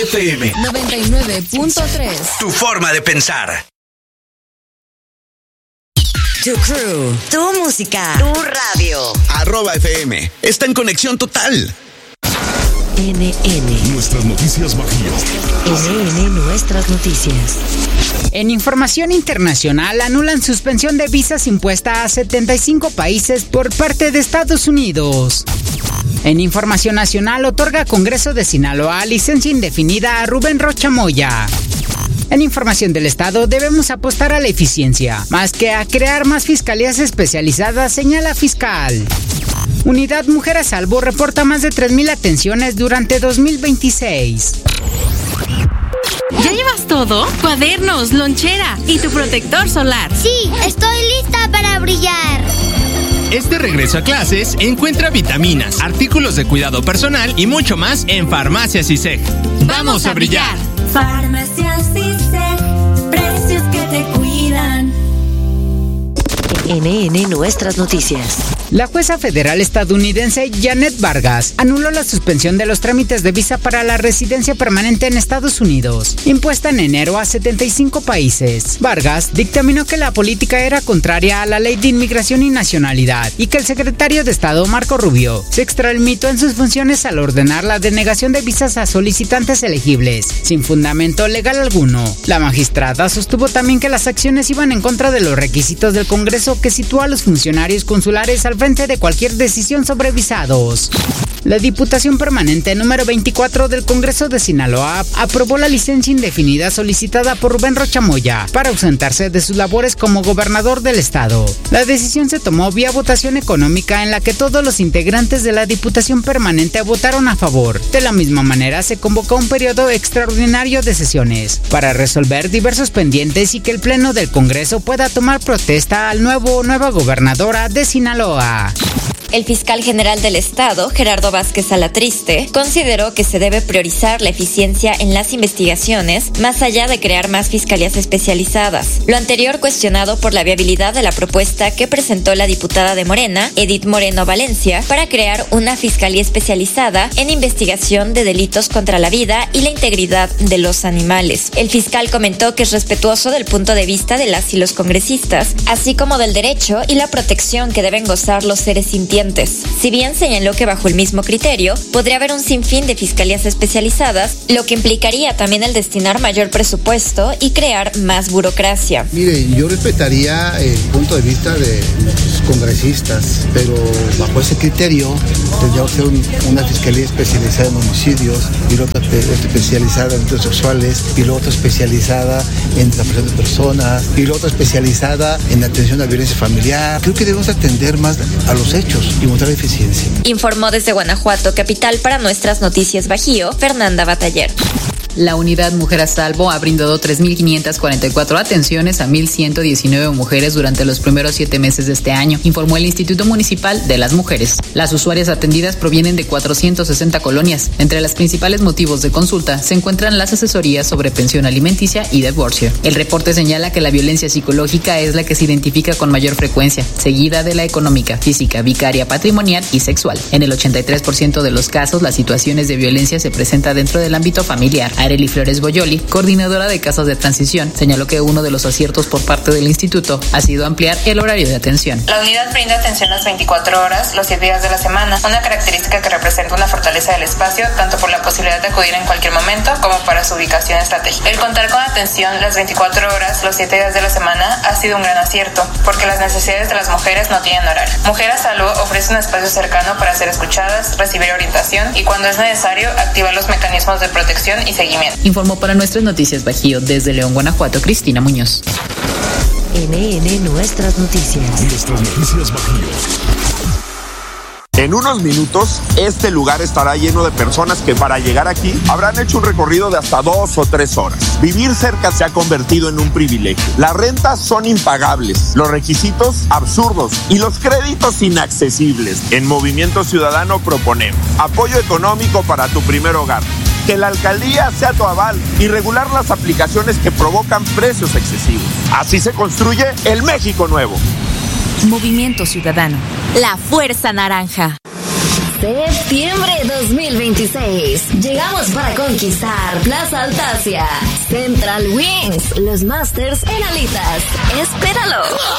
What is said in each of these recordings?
FM 99.3. Tu forma de pensar. Tu crew, tu música, tu radio. @FM. Está en conexión total. NN. Nuestras noticias Bajío. NN Nuestras noticias. En información internacional, anulan suspensión de visas impuesta a 75 países por parte de Estados Unidos. En información nacional, otorga Congreso de Sinaloa licencia indefinida a Rubén Rocha Moya. En información del Estado, debemos apostar a la eficiencia, más que a crear más fiscalías especializadas, señala fiscal. Unidad Mujer a Salvo reporta más de 3,000 atenciones durante 2026. ¿Ya llevas todo? Cuadernos, lonchera y tu protector solar. Sí, estoy lista para brillar. Este regreso a clases encuentra vitaminas, artículos de cuidado personal y mucho más en Farmacias ISEG. ¡Vamos a brillar! Farmacias ISEG, precios que te cuidan. NN Nuestras noticias. La jueza federal estadounidense Janet Vargas anuló la suspensión de los trámites de visa para la residencia permanente en Estados Unidos, impuesta en enero a 75 países. Vargas dictaminó que la política era contraria a la Ley de Inmigración y Nacionalidad y que el secretario de Estado, Marco Rubio, se extralimitó en sus funciones al ordenar la denegación de visas a solicitantes elegibles, sin fundamento legal alguno. La magistrada sostuvo también que las acciones iban en contra de los requisitos del Congreso que sitúa a los funcionarios consulares al frente de cualquier decisión sobre visados. La Diputación Permanente número 24 del Congreso de Sinaloa aprobó la licencia indefinida solicitada por Rubén Rocha Moya para ausentarse de sus labores como gobernador del estado. La decisión se tomó vía votación económica en la que todos los integrantes de la Diputación Permanente votaron a favor. De la misma manera, se convocó un periodo extraordinario de sesiones para resolver diversos pendientes y que el Pleno del Congreso pueda tomar protesta al nuevo o nueva gobernadora de Sinaloa. El fiscal general del Estado, Gerardo Vázquez Alatriste, consideró que se debe priorizar la eficiencia en las investigaciones, más allá de crear más fiscalías especializadas. Lo anterior cuestionado por la viabilidad de la propuesta que presentó la diputada de Morena, Edith Moreno Valencia, para crear una fiscalía especializada en investigación de delitos contra la vida y la integridad de los animales. El fiscal comentó que es respetuoso del punto de vista de las y los congresistas, así como del derecho y la protección que deben gozar los seres sintientes. Si bien señaló que bajo el mismo criterio podría haber un sinfín de fiscalías especializadas, lo que implicaría también el destinar mayor presupuesto y crear más burocracia. Mire, yo respetaría el punto de vista de los congresistas, pero bajo ese criterio tendría que ser una fiscalía especializada en homicidios, y otra especializada en delitos sexuales, y la otra especializada en desaparición de personas, y la otra especializada en atención a violencia familiar. Creo que debemos atender más a los hechos y mostrar eficiencia. Informó desde Guanajuato, capital, para Nuestras Noticias Bajío, Fernanda Bataller. La Unidad Mujer a Salvo ha brindado 3,544 atenciones a 1,119 mujeres durante los primeros 7 meses de este año, informó el Instituto Municipal de las Mujeres. Las usuarias atendidas provienen de 460 colonias. Entre los principales motivos de consulta se encuentran las asesorías sobre pensión alimenticia y divorcio. El reporte señala que la violencia psicológica es la que se identifica con mayor frecuencia, seguida de la económica, física, vicaria, patrimonial y sexual. En el 83% de los casos, las situaciones de violencia se presentan dentro del ámbito familiar. Arely Flores Boyoli, coordinadora de casas de transición, señaló que uno de los aciertos por parte del instituto ha sido ampliar el horario de atención. La unidad brinda atención las 24 horas, los 7 días de la semana, una característica que representa una fortaleza del espacio, tanto por la posibilidad de acudir en cualquier momento como para su ubicación estratégica. El contar con atención las 24 horas, los 7 días de la semana, ha sido un gran acierto, porque las necesidades de las mujeres no tienen horario. Mujer a Salvo ofrece un espacio cercano para ser escuchadas, recibir orientación y, cuando es necesario, activar los mecanismos de protección y seguimiento. Informó para Nuestras Noticias Bajío desde León, Guanajuato, Cristina Muñoz. NN Nuestras Noticias. Nuestras Noticias Bajío. En unos minutos, este lugar estará lleno de personas que para llegar aquí habrán hecho un recorrido de hasta 2 o 3 horas. Vivir cerca se ha convertido en un privilegio. Las rentas son impagables, los requisitos absurdos y los créditos inaccesibles. En Movimiento Ciudadano proponemos apoyo económico para tu primer hogar, que la alcaldía sea tu aval y regular las aplicaciones que provocan precios excesivos. Así se construye el México nuevo. Movimiento Ciudadano. La Fuerza Naranja. Septiembre 2026. Llegamos para conquistar Plaza Altasia, Central Wings, los Masters en alitas. ¡Espéralo!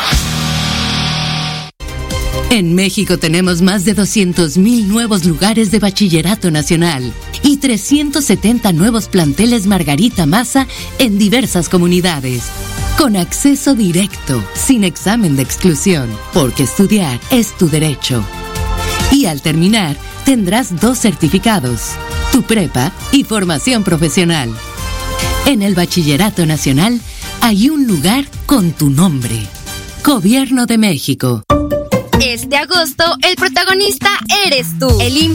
En México tenemos más de 200,000 nuevos lugares de bachillerato nacional y 370 nuevos planteles Margarita Maza en diversas comunidades. Con acceso directo, sin examen de exclusión, porque estudiar es tu derecho. Y al terminar, tendrás 2 certificados, tu prepa y formación profesional. En el Bachillerato Nacional hay un lugar con tu nombre. Gobierno de México. Este agosto, el protagonista eres tú. El